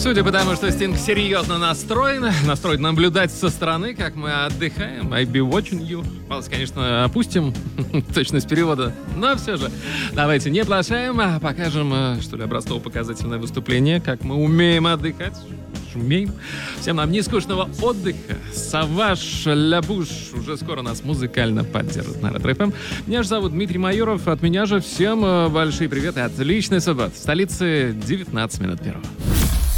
Судя по тому, что Стинг серьезно настроен наблюдать со стороны, как мы отдыхаем. I be watching you. Палец, конечно, опустим. Точность перевода. Но все же, давайте не плашаем, а покажем, что ли, образцово-показательное выступление, как мы умеем отдыхать. Умеем. Всем нам нескучного отдыха. Саваш Лябуш уже скоро нас музыкально поддержит на Ретро ФМ. Меня же зовут Дмитрий Майоров. От меня же всем большие приветы. Отличной субботы. В столице 19 минут первого.